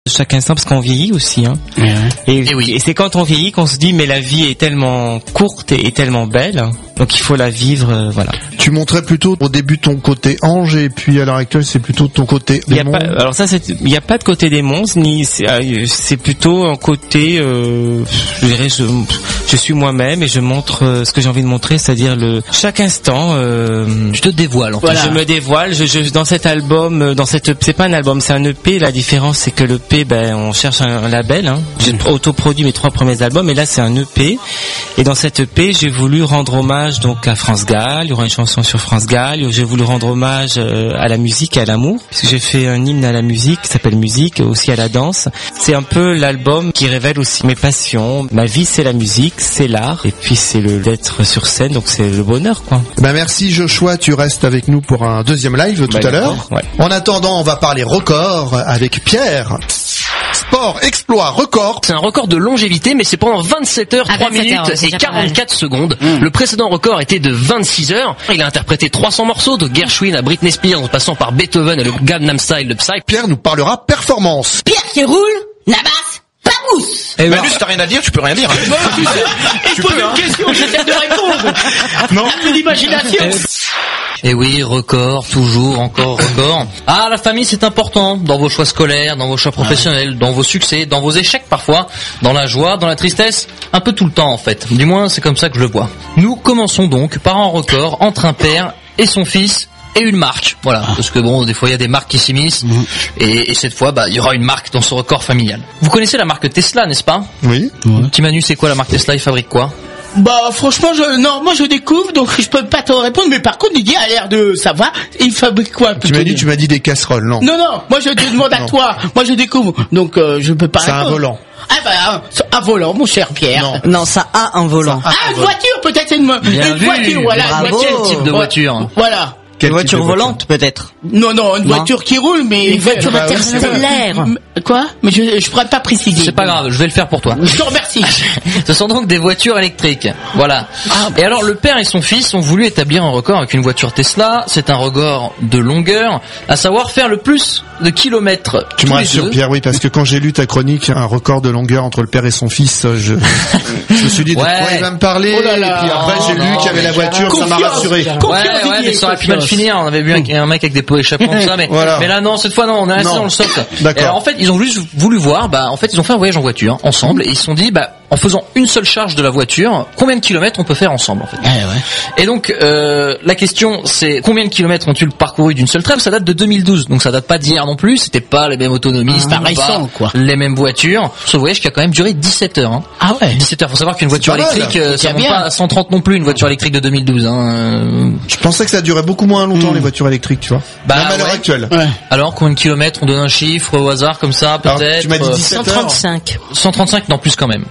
chaque instant, parce qu'on vieillit aussi, hein. Et c'est quand on vieillit qu'on se dit mais la vie est tellement courte et tellement belle, donc il faut la vivre, voilà. Tu montrais plutôt au début ton côté ange et puis à l'heure actuelle c'est plutôt ton côté démon. Alors ça, il n'y a pas de côté démon, ni c'est plutôt un côté, je dirais, je suis moi-même et je montre ce que j'ai envie de montrer, c'est-à-dire chaque instant. Je te dévoile. En fait. Voilà. Je me dévoile. Dans cet album, c'est pas un album, c'est un EP. La différence, c'est que l'EP, on cherche un label. Hein. J'ai autoproduit mes 3 premiers albums, et là c'est un EP. Et dans cet EP, j'ai voulu rendre hommage donc à France Gall. Il y aura une chanson sur France Gall. J'ai voulu rendre hommage à la musique et à l'amour, puisque j'ai fait un hymne à la musique qui s'appelle Musique, aussi à la danse. C'est un peu l'album qui révèle aussi mes passions. Ma vie, c'est la musique, c'est l'art, et puis c'est d'être sur scène, donc c'est le bonheur, quoi. Merci Joshua, tu restes avec nous pour un deuxième live tout à l'heure. Ouais. En attendant, on va parler record avec Pierre. Sport, exploit, record. C'est un record de longévité, mais c'est pendant 27 heures, 3 minutes et 44 secondes. Le précédent record était de 26 heures. Il a interprété 300 morceaux, de Gershwin à Britney Spears, en passant par Beethoven et le Gangnam Style de Psy. Pierre nous parlera performance. Pierre qui roule, Nabas, pas mousse. Manu, si t'as rien à dire, tu peux rien dire. Tu poses une question, j'essaie de répondre. Non. Un peu d'imagination. Et oui, record, toujours, encore record. Ah, la famille, c'est important dans vos choix scolaires, dans vos choix professionnels, dans vos succès, dans vos échecs parfois, dans la joie, dans la tristesse, un peu tout le temps en fait. Du moins, c'est comme ça que je le vois. Nous commençons donc par un record entre un père et son fils et une marque. Voilà, parce que bon, des fois il y a des marques qui s'immiscent, et cette fois, il y aura une marque dans ce record familial. Vous connaissez la marque Tesla, n'est-ce pas? Oui. Petit Manu, c'est quoi la marque Tesla? Il fabrique quoi? Franchement, moi je découvre, donc je peux pas te répondre, mais par contre, Didier a l'air de savoir. Il fabrique quoi? Tu m'as dit des casseroles, non? Non, moi je te demande à toi. Moi je découvre, donc je peux pas répondre. C'est un volant. Un volant, mon cher Pierre. Non, ça a un volant. Une voiture, peut-être c'est une voiture, voilà. Bravo. Quel type de voiture? Voilà. Une voiture volante, peut-être? Non, une voiture qui roule, mais une voiture interstellaire. Quoi? Mais je pourrais pas préciser. C'est pas grave, je vais le faire pour toi. Je te remercie. Ce sont donc des voitures électriques. Voilà. Et alors, le père et son fils ont voulu établir un record avec une voiture Tesla. C'est un record de longueur, à savoir faire le plus de kilomètres. Tu me rassures, Pierre, oui, parce que quand j'ai lu ta chronique, un record de longueur entre le père et son fils, je me suis dit de quoi il va me parler. Oh là là. Et puis après, j'ai lu qu'il y avait la voiture, ça m'a rassuré. Mais ça aurait pu mal finir. On avait vu un mec avec des pots échappants, tout ça, mais là non, cette fois non, on est resté dans le soft. D'accord. Et alors en fait, ils ont juste voulu voir, en fait, ils ont fait un voyage en voiture ensemble et ils se sont dit, en faisant une seule charge de la voiture, combien de kilomètres on peut faire ensemble en fait. Et donc la question c'est combien de kilomètres ont-ils parcouru d'une seule traite? Ça date de 2012, donc ça date pas d'hier non plus. C'était pas les mêmes autonomies, c'était pas récent, quoi. Les mêmes voitures. Ce voyage qui a quand même duré 17 heures. Hein. Ah ouais. 17 heures. Faut savoir qu'une voiture électrique, ça monte pas à 130 non plus. Une voiture électrique de 2012. Hein. Je pensais que ça durait beaucoup moins longtemps les voitures électriques, tu vois. Même à l'heure actuelle. Ouais. Alors combien de kilomètres? On donne un chiffre au hasard comme ça, peut-être. Tu m'as dit 17 heures. 135. 135, non, plus quand même.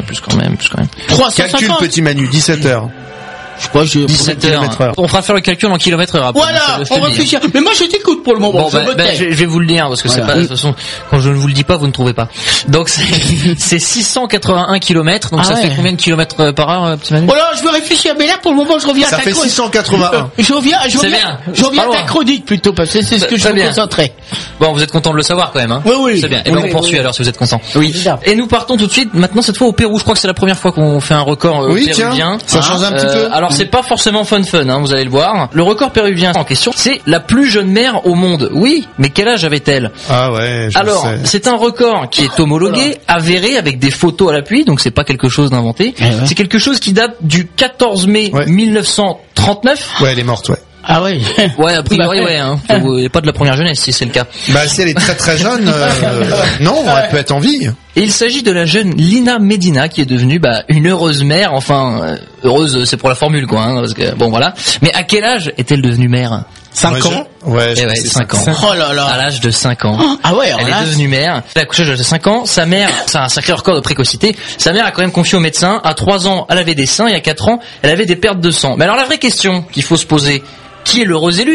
350. Calcul, petit Manu, 17 heures. Je crois que 17 heures. On fera faire le calcul en kilomètres heure après. Voilà, on réfléchit. Mais moi je t'écoute pour le moment. Je vais vous le dire parce que c'est pas, de toute façon, quand je ne vous le dis pas, vous ne trouvez pas. Donc c'est 681 kilomètres. Donc ça fait combien de kilomètres par heure, petit Manu? Oh là, je veux réfléchir. Mais là, pour le moment, je reviens à ta chronique. Ça fait 681. Je reviens à ta chronique plutôt parce que c'est ce que je me concentrais. Bon, vous êtes content de le savoir quand même, hein? Oui. C'est bien. Et on poursuit alors si vous êtes content. Oui. Et nous partons tout de suite. Maintenant, cette fois au Pérou. Je crois que c'est la première fois qu'on fait un record péruvien. Ça change un petit peu. Alors c'est pas forcément fun, hein, vous allez le voir. Le record péruvien en question, c'est la plus jeune mère au monde. Oui, mais quel âge avait-elle? Ah ouais, alors, c'est un record qui est homologué, avéré, avec des photos à l'appui, donc c'est pas quelque chose d'inventé. C'est quelque chose qui date du 14 mai 1939. Ouais, elle est morte, ouais. Ah ouais. Ouais, a priori, hein. Et pas de la première jeunesse, si c'est le cas. Si elle est très très jeune, non, elle peut être en vie. Et il s'agit de la jeune Lina Medina qui est devenue une heureuse mère. Enfin, heureuse, c'est pour la formule, quoi. Hein, parce que bon, voilà. Mais à quel âge est-elle devenue mère? 5 ans. Ouais, 5 ans. Oh là là. À l'âge de 5 ans. Ah ouais, elle est devenue mère. Elle a accouché à l'âge de 5 ans. Sa mère, c'est un sacré record de précocité. Sa mère a quand même confié au médecin. À 3 ans, elle avait des seins. Et à 4 ans, elle avait des pertes de sang. Mais alors la vraie question qu'il faut se poser, qui est l'heureux élu?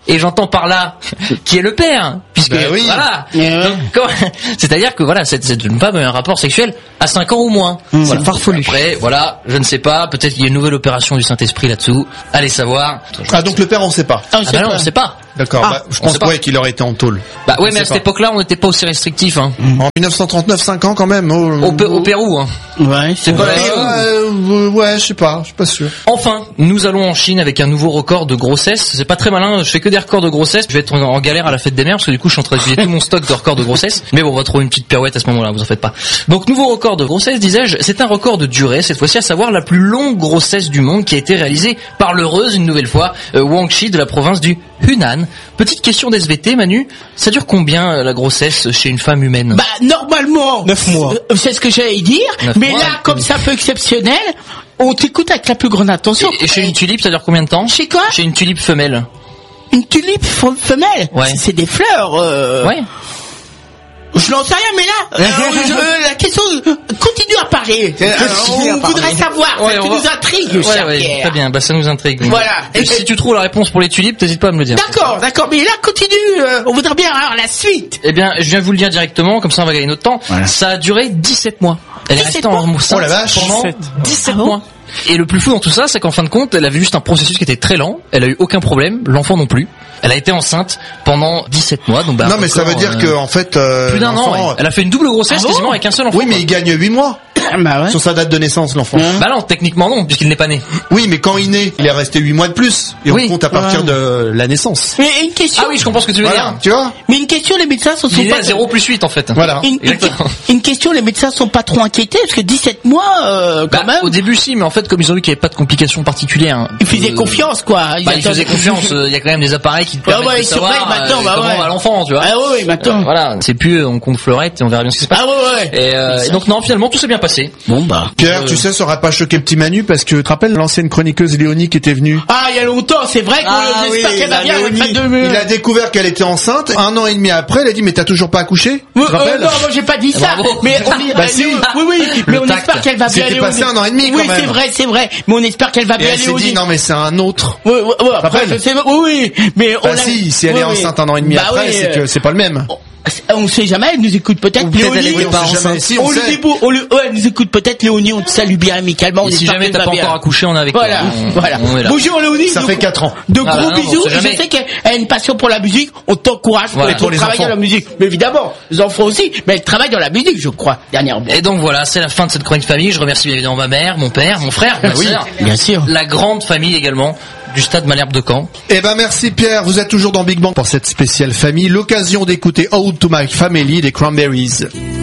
Et j'entends par là qui est le père, puisque oui. voilà. Donc, c'est-à-dire que voilà, cette jeune femme a eu un rapport sexuel à 5 ans ou moins. Voilà. C'est farfelu. Après, voilà, je ne sais pas, peut-être qu'il y a une nouvelle opération du Saint-Esprit là-dessous. Allez savoir. Ah, donc le père, on sait pas. Ah non, on sait pas. D'accord, je pense qu'il aurait été en tôle. Bah ouais, mais à cette époque-là, on n'était pas aussi restrictif. Hein. En 1939, 5 ans quand même. Au Pérou. Hein. Ouais, c'est pas ouais, je sais pas, je suis pas sûr. Enfin, nous allons en Chine avec un nouveau record de grossesse. C'est pas très malin, je fais que des records de grossesse. Je vais être en galère à la fête des mères parce que du coup, je suis en train d'utiliser tout mon stock de records de grossesse. Mais bon, on va trouver une petite pirouette à ce moment-là, vous en faites pas. Donc, nouveau record de grossesse, disais-je, c'est un record de durée, cette fois-ci, à savoir la plus longue grossesse du monde qui a été réalisée par l'heureuse, une nouvelle fois, Wang Chi de la province du Hunan. Petite question d'SVT, Manu, ça dure combien la grossesse chez une femme humaine? Bah, normalement, 9 mois. C'est ce que j'allais dire, mais mois, là, comme c'est un peu exceptionnel, on t'écoute avec la plus grande attention. Et chez une tulipe, ça dure combien de temps? Chez quoi? Chez une tulipe femelle. Une tulipe femelle? Ouais. C'est des fleurs, Ouais. Je n'en sais rien, mais là, la question, continue à parler. On voudrait savoir, ça nous intrigue, cher Pierre. Très bien, bah ça nous intrigue. Voilà. Et si tu trouves la réponse pour les tulipes, t'hésites pas à me le dire. D'accord, mais là, continue, on voudrait bien avoir la suite. Eh bien, je viens de vous le dire directement, comme ça on va gagner notre temps. Voilà. Ça a duré 17 mois. Elle est restée en enceinte pendant 17 mois. Et le plus fou dans tout ça, c'est qu'en fin de compte, elle avait juste un processus qui était très lent, elle a eu aucun problème, l'enfant non plus. Elle a été enceinte pendant 17 mois. Donc non, mais ça veut dire que en fait plus d'un an, ouais. Elle a fait une double grossesse quasiment avec un seul enfant. Oui, mais il gagne 8 mois. Bah ouais. Sur sa date de naissance, l'enfant. Bah non, techniquement non, puisqu'il n'est pas né. Oui, mais quand il naît, il est resté 8 mois de plus. Et on compte à partir de la naissance. Mais une question. Ah oui, je comprends ce que tu veux dire. Tu vois? Mais une question, les médecins sont il est pas... à 0 plus 8 en fait. Voilà. Une question, les médecins sont pas trop inquiétés, parce que 17 mois, quand même. Au début si, mais en fait, comme ils ont vu qu'il n'y avait pas de complications particulières. Ils faisaient confiance, quoi. Ils faisaient confiance, il y a quand même des appareils qui te permettent de savoir comment va l'enfant, tu vois. Ah oui, maintenant. Voilà, c'est plus on compte fleurette et on verra bien ce qui se passe. Ah ouais. Et donc non, finalement tout s'est bien passé. Bon bah. Pierre, tu sais, ça aura pas choqué le petit Manu parce que tu te rappelles l'ancienne chroniqueuse Léonie qui était venue? Ah, il y a longtemps, c'est vrai qu'on j'espère qu'elle va bien avec il a découvert qu'elle était enceinte. 1 an et demi après, elle a dit mais t'as toujours pas accouché? Tu te rappelles? Non, moi j'ai pas dit ça. Mais on dit oui, mais on espère qu'elle va bien. C'était passé 1 an et demi quand même. Oui, c'est vrai. Mais on espère qu'elle va bien. Et elle s'est dit non mais c'est un autre. Oui, après je sais. Oui, mais on si elle est enceinte 1 an et demi après, c'est que c'est pas le même. On sait jamais, elle nous écoute peut-être. Léonie, elle nous écoute peut-être. Léonie, on te salue bien amicalement. Et si jamais t'as pas encore accouché, on est avec toi. Voilà. Bonjour Léonie. Ça fait 4 ans. De gros bisous. Je sais qu'elle a une passion pour la musique. On t'encourage pour travailler dans la musique. Mais évidemment, les enfants aussi. Mais elle travaille dans la musique, je crois, dernièrement. Et donc voilà, c'est la fin de cette chronique famille. Je remercie évidemment ma mère, mon père, mon frère, ma sœur. Bien sûr. La grande famille également du stade Malherbe de Caen. Eh ben merci Pierre, vous êtes toujours dans Big Bang pour cette spéciale famille, l'occasion d'écouter Ode to My Family des Cranberries.